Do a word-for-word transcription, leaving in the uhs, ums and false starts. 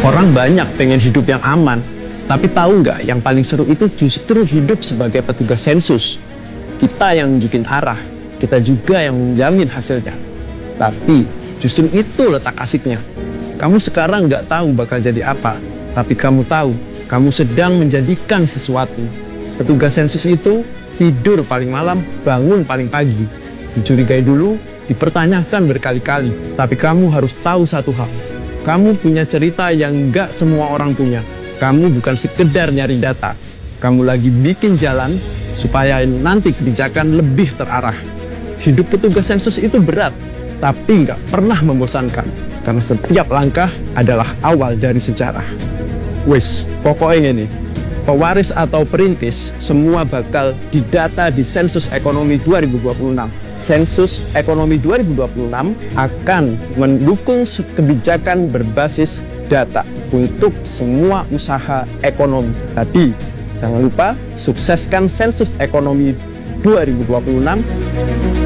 Orang banyak pengen hidup yang aman, tapi tahu nggak yang paling seru itu justru hidup sebagai petugas sensus. Kita yang nunjukin arah, kita juga yang menjamin hasilnya. Tapi justru itu letak asiknya. Kamu sekarang nggak tahu bakal jadi apa, tapi kamu tahu kamu sedang menjadikan sesuatu. Petugas sensus itu tidur paling malam, bangun paling pagi. Dicurigai dulu, dipertanyakan berkali-kali. Tapi kamu harus tahu satu hal. Kamu punya cerita yang nggak semua orang punya. Kamu bukan sekedar nyari data. Kamu lagi bikin jalan supaya nanti kebijakan lebih terarah. Hidup petugas sensus itu berat, tapi nggak pernah membosankan. Karena setiap langkah adalah awal dari sejarah. Wis, pokoknya ini, pewaris atau perintis, semua bakal didata di Sensus Ekonomi dua ribu dua puluh enam. Sensus Ekonomi dua ribu dua puluh enam akan mendukung kebijakan berbasis data untuk semua usaha ekonomi. Tadi, jangan lupa sukseskan Sensus Ekonomi dua ribu dua puluh enam.